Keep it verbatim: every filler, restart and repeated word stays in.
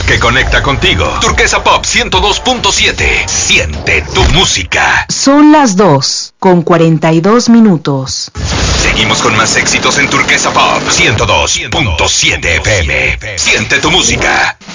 que conecta contigo. Turquesa Pop ciento dos punto siete. Siente tu música. Son las dos con cuarenta y dos minutos. Seguimos con más éxitos en Turquesa Pop ciento dos punto siete F M. Siente tu música.